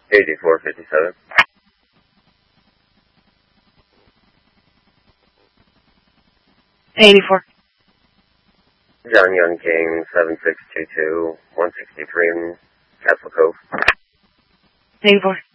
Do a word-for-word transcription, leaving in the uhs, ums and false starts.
eighty-four fifty-seven. eighty-four. John Young King, seven six two two, one sixty-three in Castle Cove. eighty-four.